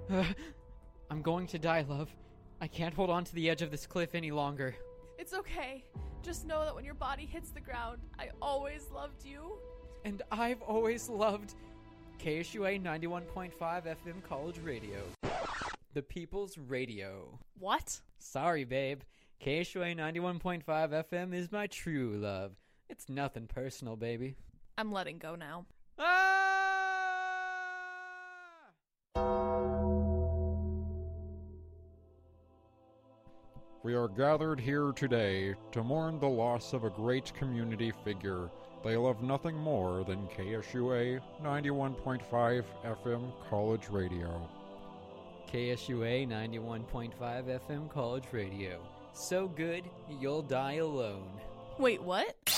I'm going to die, love. I can't hold on to the edge of this cliff any longer. It's okay. Just know that when your body hits the ground, I always loved you. And I've always loved KSUA 91.5 FM College Radio. The People's Radio. What? Sorry, babe. KSUA 91.5 FM is my true love. It's nothing personal, baby. I'm letting go now. We are gathered here today to mourn the loss of a great community figure. They love nothing more than KSUA 91.5 FM College Radio. KSUA 91.5 FM College Radio. So good, you'll die alone. Wait, what?